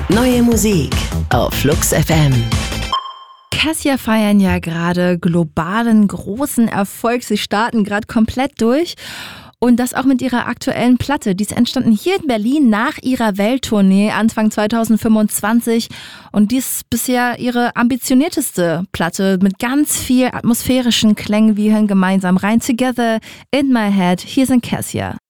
Neue Musik auf Flux FM. Cassia feiern ja gerade globalen großen Erfolg. Sie starten gerade komplett durch. Und das auch mit ihrer aktuellen Platte. Die ist entstanden hier in Berlin nach ihrer Welttournee Anfang 2025. Und die ist bisher ihre ambitionierteste Platte mit ganz viel atmosphärischen Klängen. Wir hören gemeinsam rein. Together in my head. Hier sind Cassia.